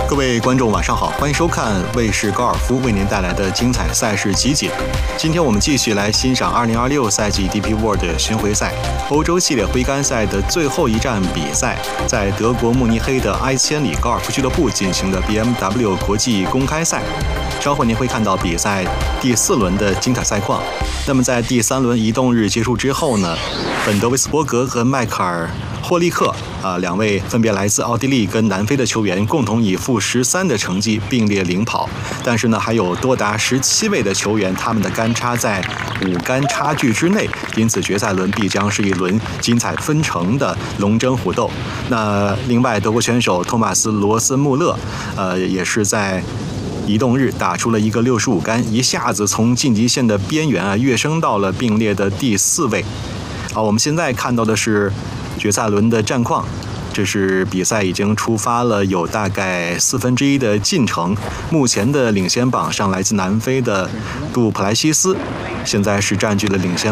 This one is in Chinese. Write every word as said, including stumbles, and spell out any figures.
各位观众晚上好，欢迎收看卫视高尔夫为您带来的精彩赛事集锦。今天我们继续来欣赏二零二六赛季 D P World 巡回赛欧洲系列挥杆赛的最后一站比赛，在德国慕尼黑的埃千里高尔夫俱乐部进行的 B M W 国际公开赛。稍后您会看到比赛第四轮的精彩赛况。那么在第三轮移动日结束之后呢，本德维斯伯格和迈克尔霍利克啊、呃，两位分别来自奥地利跟南非的球员，共同以负十三的成绩并列领跑。但是呢，还有多达十七位的球员，他们的杆差在五杆差距之内，因此决赛轮必将是一轮精彩纷呈的龙争虎斗。那另外，德国选手托马斯·罗森穆勒，呃，也是在移动日打出了一个六十五杆，一下子从晋级线的边缘啊跃升到了并列的第四位。好，我们现在看到的是决赛轮的战况，这是比赛已经出发了有大概四分之一的进程。目前的领先榜上来自南非的杜普莱西斯，现在是占据了领先